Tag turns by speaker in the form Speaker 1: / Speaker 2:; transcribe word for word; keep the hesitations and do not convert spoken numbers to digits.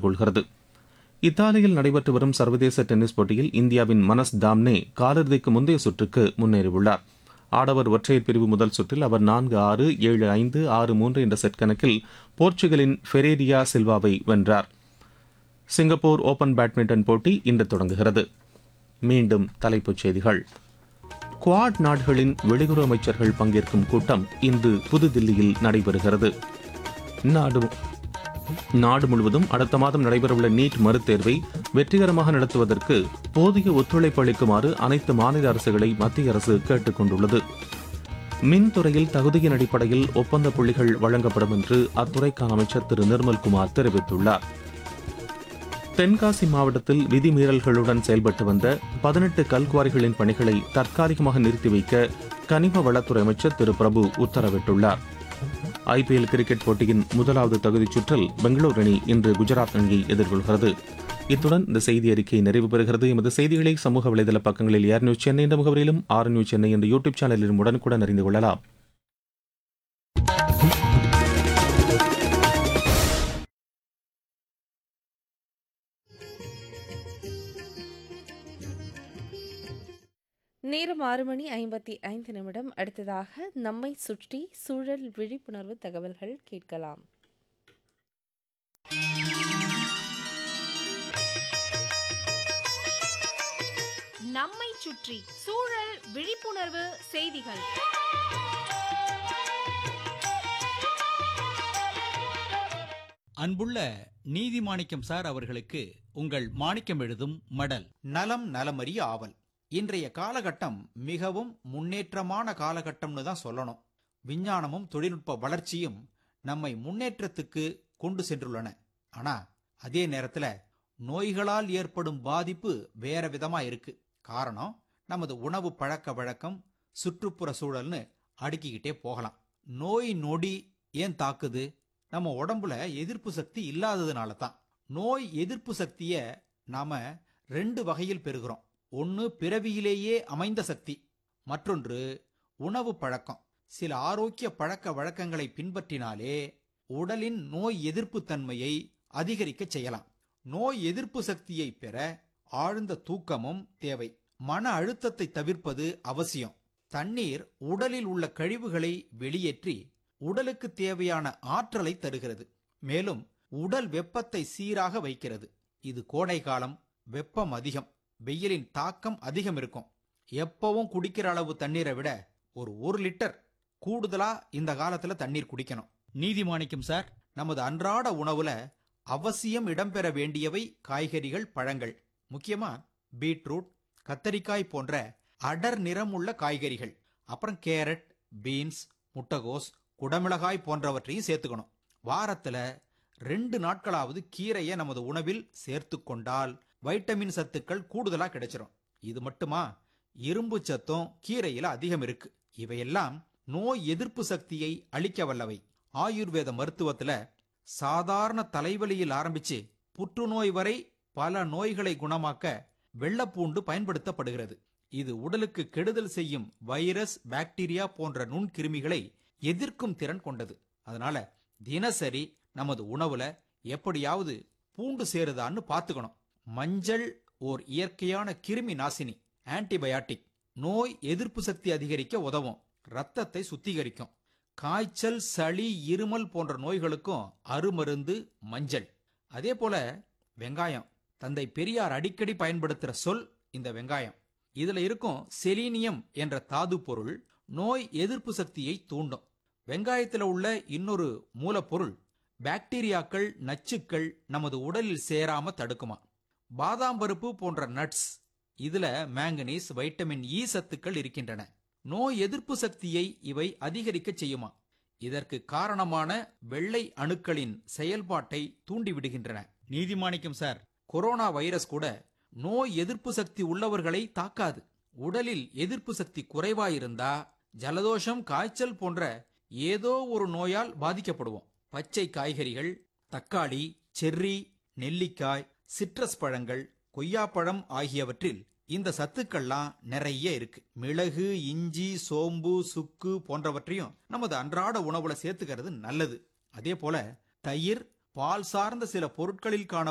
Speaker 1: எதிர்கொள்கிறது. இத்தாலியில் நடைபெற்று வரும் சர்வதேச டென்னிஸ் போட்டியில் இந்தியாவின் மனஸ் தாம்னே காலிறுதிக்கு முந்தைய சுற்றுக்கு முன்னேறியுள்ளார். ஆடவர் ஒற்றையர் பிரிவு முதல் சுற்றில் அவர் நான்கு ஆறு ஏழு ஐந்து ஆறு மூன்று என்ற செட் கணக்கில் போர்ச்சுகலின் ஃபெரேரியா சில்வாவை வென்றார். சிங்கப்பூர் ஓபன் பேட்மிண்டன் போட்டி இன்று தொடங்குகிறது. மீண்டும் தலைப்புச் செய்திகள். குவாட் நாடுகளின் வெளியுறவு அமைச்சர்கள் பங்கேற்கும் கூட்டம் இன்று புதுதில்லியில் நடைபெறுகிறது. நாடு நாடு முழுவதும் அடுத்த மாதம் நடைபெறவுள்ள நீட் மறுதேர்வை வெற்றிகரமாக நடத்துவதற்கு போதிய ஒத்துழைப்பு அளிக்குமாறு அனைத்து மாநில அரசுகளை மத்திய அரசு கேட்டுக் கொண்டுள்ளது. மின்துறையில் தகுதியின் அடிப்படையில் ஒப்பந்த புள்ளிகள் வழங்கப்படும் என்று அத்துறைக்கான அமைச்சர் திரு நிர்மல்குமார் தெரிவித்துள்ளார். தென்காசி மாவட்டத்தில் விதிமீறல்களுடன் செயல்பட்டு வந்த பதினெட்டு கல்குவாரிகளின் பணிகளை தற்காலிகமாக நிறுத்தி வைக்க கனிம வளத்துறை அமைச்சர் திரு பிரபு உத்தரவிட்டுள்ளார். ஐபிஎல் கிரிக்கெட் போட்டியின் முதலாவது தகுதிச் சுற்றில் பெங்களூரு அணி இன்று குஜராத் அணியை எதிர்கொள்கிறது. இத்துடன் இந்த செய்தி அறிக்கை நிறைவு பெறுகிறது. எமது செய்திகளை சமூக வலைதள பக்கங்களில் ஏர் நியூஸ் சென்னை என்ற முகவரியிலும் ஆர் நியூஸ் சென்னை என்ற யூடியூப் சேனலிலும் உடனுக்குடன் அறிந்து கொள்ளலாம்.
Speaker 2: நேரம் ஆறு மணி ஐம்பத்தி ஐந்து நிமிடம். அடுத்ததாக நம்மை சுற்றி சூழல் விழிப்புணர்வு தகவல்கள் கேட்கலாம்.
Speaker 3: நம்மை சுற்றி சூழல் விழிப்புணர்வு செய்திகள்.
Speaker 4: அன்புள்ள நீதிமாணிக்கம் சார் அவர்களுக்கு உங்கள் மாணிக்கம் எழுதும் மடல்.
Speaker 5: நலம் நலமறிய ஆவல். இன்றைய காலகட்டம் மிகவும் முன்னேற்றமான காலகட்டம்னு தான் சொல்லணும். விஞ்ஞானமும் தொழில்நுட்ப வளர்ச்சியும் நம்மை முன்னேற்றத்துக்கு கொண்டு சென்றுள்ளன. ஆனா அதே நேரத்துல நோய்களால் ஏற்படும் பாதிப்பு வேற விதமா இருக்கு. காரணம் நமது உணவு பழக்க வழக்கம், சுற்றுப்புற சூழல்னு அடுக்கிக்கிட்டே போகலாம். நோய் நொடி ஏன் தாக்குது? நம்ம உடம்புல எதிர்ப்பு சக்தி இல்லாததுனால தான். நோய் எதிர்ப்பு சக்திய நாம ரெண்டு வகையில் பெறுகிறோம். ஒன்று பிறவியிலேயே அமைந்த சக்தி, மற்றொன்று உணவு பழக்கம். சில ஆரோக்கிய பழக்க வழக்கங்களை பின்பற்றினாலே உடலின் நோய் எதிர்ப்பு தன்மையை அதிகரிக்க செய்யலாம். நோய் எதிர்ப்பு சக்தியை பெற ஆழ்ந்த தூக்கமும் தேவை. மன அழுத்தத்தை தவிர்ப்பது அவசியம். தண்ணீர் உடலில் உள்ள கழிவுகளை வெளியேற்றி உடலுக்கு தேவையான ஆற்றலை தருகிறது. மேலும் உடல் வெப்பத்தை சீராக வைக்கிறது. இது கோடை காலம், வெப்பம் அதிகம், வெயிலின் தாக்கம் அதிகம் இருக்கும். எப்பவும் குடிக்கிற அளவு தண்ணீரை விட ஒரு ஒரு லிட்டர் கூடுதலா இந்த காலத்துல தண்ணீர் குடிக்கணும்.
Speaker 4: நீதிமாணிக்கம் சார்,
Speaker 5: நமது அன்றாட உணவுல அவசியம் இடம்பெற வேண்டியவை காய்கறிகள், பழங்கள். முக்கியமா பீட்ரூட், கத்தரிக்காய் போன்ற அடர் நிறமுள்ள காய்கறிகள். அப்புறம் கேரட், பீன்ஸ், முட்டைகோஸ், குடமிளகாய் போன்றவற்றையும் சேர்த்துக்கணும். வாரத்துல ரெண்டு நாட்களாவது கீரையை நமது உணவில் சேர்த்து கொண்டால் வைட்டமின் சத்துக்கள் கூடுதலா கிடைச்சிரும். இது மட்டுமா, இரும்பு சத்தும் கீரையில அதிகம் இருக்கு. இவையெல்லாம் நோய் எதிர்ப்பு சக்தியை அளிக்க வல்லவை. ஆயுர்வேத மருத்துவத்துல சாதாரண தலைவலியில் ஆரம்பிச்சு புற்றுநோய் வரை பல நோய்களை குணமாக்க வெள்ளப்பூண்டு பயன்படுத்தப்படுகிறது. இது உடலுக்கு கெடுதல் செய்யும் வைரஸ், பாக்டீரியா போன்ற நுண்கிருமிகளை எதிர்க்கும் திறன் கொண்டது. அதனால தினசரி நமது உணவுல எப்படியாவது பூண்டு சேருதான்னு பார்த்துக்கணும். மஞ்சள் ஓர் இயற்கையான கிருமி நாசினி, ஆன்டிபயாட்டிக். நோய் எதிர்ப்பு சக்தி அதிகரிக்க உதவும். ரத்தத்தை சுத்திகரிக்கும். காய்ச்சல், சளி, இருமல் போன்ற நோய்களுக்கும் அருமருந்து மஞ்சள். அதே போல வெங்காயம். தந்தை பெரியார் அடிக்கடி பயன்படுத்துற சொல் இந்த வெங்காயம். இதுல இருக்கும் செலீனியம் என்ற தாது பொருள் நோய் எதிர்ப்பு சக்தியை தூண்டும். வெங்காயத்தில் உள்ள இன்னொரு மூலப்பொருள் பாக்டீரியாக்கள், நச்சுக்கள் நமது உடலில் சேராம தடுக்குமா. பாதாம் பருப்பு போன்ற நட்ஸ், இதுல மேங்கனீஸ், வைட்டமின் இ சத்துக்கள் இருக்கின்றன. நோய் எதிர்ப்பு சக்தியை இவை அதிகரிக்க செய்யுமா. இதற்கு காரணமான வெள்ளை அணுக்களின் செயல்பாட்டை தூண்டிவிடுகின்றன.
Speaker 4: நீதிமாணிக்கம் சார்,
Speaker 5: கொரோனா வைரஸ் கூட நோய் எதிர்ப்பு சக்தி உள்ளவர்களை தாக்காது. உடலில் எதிர்ப்பு சக்தி குறைவாயிருந்தா ஜலதோஷம், காய்ச்சல் போன்ற ஏதோ ஒரு நோயால் பாதிக்கப்படுவோம். பச்சை காய்கறிகள், தக்காளி, செர்ரி, நெல்லிக்காய், சிட்ரஸ் பழங்கள், கொய்யாப்பழம் ஆகியவற்றில் இந்த சத்துக்கள்லாம் நிறைய இருக்கு. மிளகு, இஞ்சி, சோம்பு, சுக்கு போன்றவற்றையும் நமது அன்றாட உணவுல சேர்த்துக்கிறது நல்லது. அதே போல தயிர், பால் சார்ந்த சில பொருட்களில் காண